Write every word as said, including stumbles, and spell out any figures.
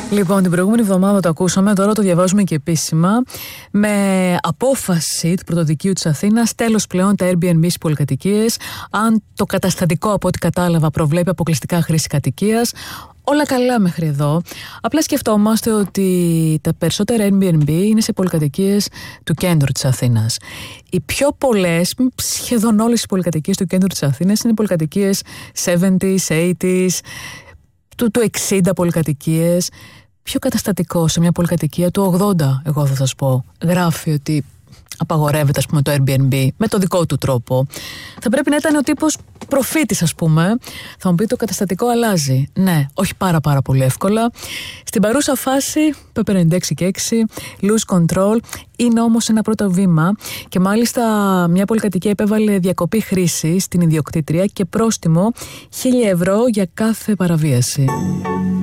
Λοιπόν, την προηγούμενη εβδομάδα το ακούσαμε, τώρα το διαβάζουμε και επίσημα. Με απόφαση του Πρωτοδικείου της Αθήνας, τέλος πλέον τα Airbnb στις πολυκατοικίες. Αν το καταστατικό, από ό,τι κατάλαβα, προβλέπει αποκλειστικά χρήση κατοικίας, όλα καλά μέχρι εδώ. Απλά σκεφτόμαστε ότι τα περισσότερα Airbnb είναι σε πολυκατοικίες του κέντρου της Αθήνας. Οι πιο πολλές, σχεδόν όλες οι πολυκατοικίες του κέντρου της Αθήνας είναι πολυκατοικίες εβδομήντα, ογδόντα, του, του εξήντα πολυκατοικίες. Πιο καταστατικό σε μια πολυκατοικία του ογδόντα, εγώ θα σας πω, γράφει ότι απαγορεύεται, ας πούμε, το Airbnb με το δικό του τρόπο. Θα πρέπει να ήταν ο τύπος προφήτης, ας πούμε. Θα μου πει το καταστατικό αλλάζει. Ναι, όχι πάρα πάρα πολύ εύκολα. Στην παρούσα φάση, πι ενενήντα έξι και έξι, lose control, είναι όμως ένα πρώτο βήμα και μάλιστα μια πολυκατοικία επέβαλε διακοπή χρήση στην ιδιοκτήτρια και πρόστιμο χίλια ευρώ για κάθε παραβίαση.